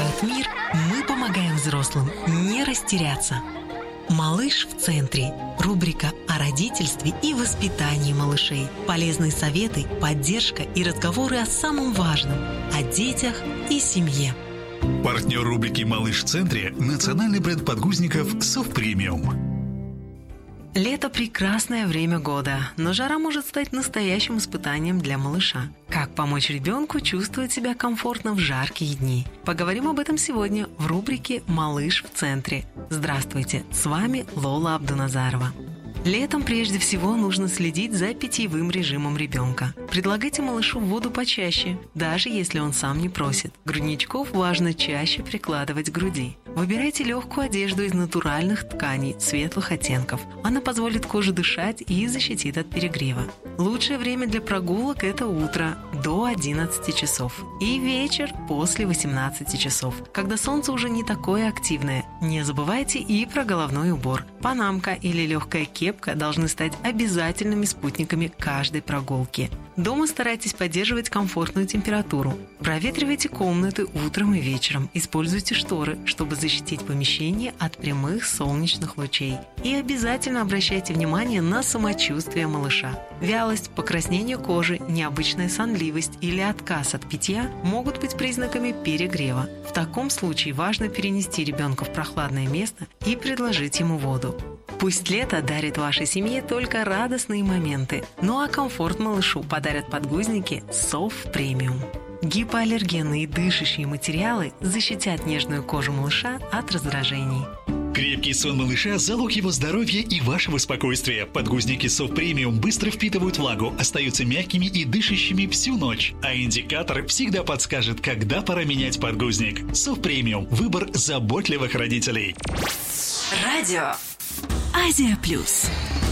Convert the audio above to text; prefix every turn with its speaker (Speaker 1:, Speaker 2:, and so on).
Speaker 1: открывают мир, мы помогаем взрослым не растеряться. «Малыш в центре» – рубрика о родительстве и воспитании малышей. Полезные советы, поддержка и разговоры о самом важном – о детях и семье.
Speaker 2: Партнер рубрики «Малыш в центре» – национальный бренд подгузников «Совпремиум».
Speaker 1: Лето – прекрасное время года, но жара может стать настоящим испытанием для малыша. Как помочь ребенку чувствовать себя комфортно в жаркие дни? Поговорим об этом сегодня в рубрике «Малыш в центре». Здравствуйте, с вами Лола Абдуназарова. Летом прежде всего нужно следить за питьевым режимом ребенка. Предлагайте малышу воду почаще, даже если он сам не просит. Грудничков важно чаще прикладывать к груди. Выбирайте легкую одежду из натуральных тканей светлых оттенков. Она позволит коже дышать и защитит от перегрева. Лучшее время для прогулок – это утро до 11 часов и вечер после 18 часов, когда солнце уже не такое активное. Не забывайте и про головной убор. Панамка или легкая кепка должны стать обязательными спутниками каждой прогулки. Дома старайтесь поддерживать комфортную температуру. Проветривайте комнаты утром и вечером. Используйте шторы, чтобы защитить помещение от прямых солнечных лучей. И обязательно обращайте внимание на самочувствие малыша. Вялость, покраснение кожи, необычная сонливость или отказ от питья могут быть признаками перегрева. В таком случае важно перенести ребенка в прохладное место и предложить ему воду. Пусть лето дарит вашей семье только радостные моменты, ну а комфорт малышу подарят подгузники «Совпремиум». Гипоаллергенные дышащие материалы защитят нежную кожу малыша от раздражений.
Speaker 2: Крепкий сон малыша – залог его здоровья и вашего спокойствия. Подгузники «Совпремиум» быстро впитывают влагу, остаются мягкими и дышащими всю ночь. А индикатор всегда подскажет, когда пора менять подгузник. «Совпремиум» – выбор заботливых родителей.
Speaker 3: Радио Азия Плюс.